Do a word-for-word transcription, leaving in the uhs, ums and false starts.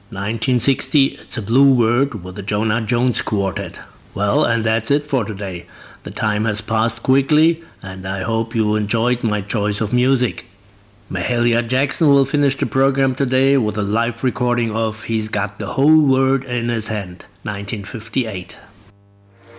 nineteen sixty, It's a Blue Word with the Jonah Jones Quartet. Well, and that's it for today. The time has passed quickly, and I hope you enjoyed my choice of music. Mahalia Jackson will finish the program today with a live recording of He's Got the Whole World in His Hand, nineteen fifty-eight.